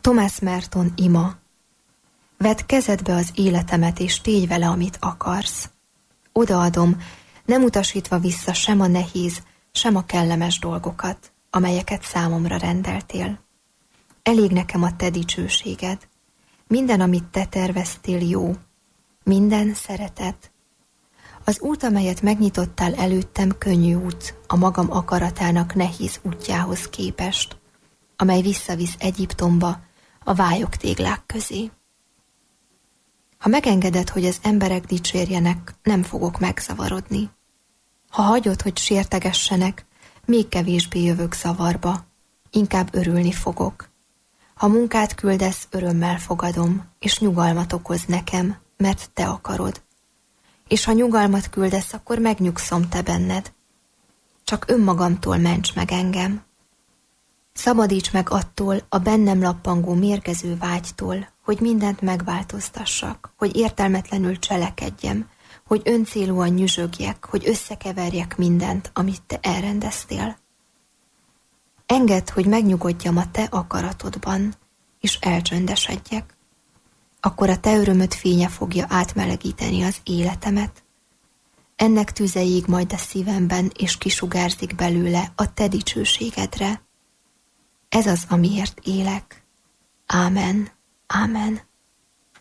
Thomas Merton ima. Vedd kezedbe az életemet, és tégy vele, amit akarsz. Odaadom, nem utasítva vissza sem a nehéz, sem a kellemes dolgokat, amelyeket számomra rendeltél. Elég nekem a te dicsőséged. Minden, amit te terveztél, jó. Minden szeretet. Az út, amelyet megnyitottál előttem, könnyű út, a magam akaratának nehéz útjához képest, amely visszavisz Egyiptomba, a vályogtéglák közé. Ha megengeded, hogy az emberek dicsérjenek, nem fogok megzavarodni. Ha hagyod, hogy sértegessenek, még kevésbé jövök zavarba, inkább örülni fogok. Ha munkát küldesz, örömmel fogadom, és nyugalmat okoz nekem, mert te akarod. És ha nyugalmat küldesz, akkor megnyugszom te benned. Csak önmagamtól ments meg engem. Szabadíts meg attól a bennem lappangó mérgező vágytól, hogy mindent megváltoztassak, hogy értelmetlenül cselekedjem, hogy öncélúan nyüzsögjek, hogy összekeverjek mindent, amit te elrendeztél. Engedd, hogy megnyugodjam a te akaratodban, és elcsöndesedjek. Akkor a te örömöd fénye fogja átmelegíteni az életemet. Ennek tüzeig majd a szívemben, és kisugárzik belőle a te dicsőségedre. Ez az, amiért élek. Ámen. Ámen.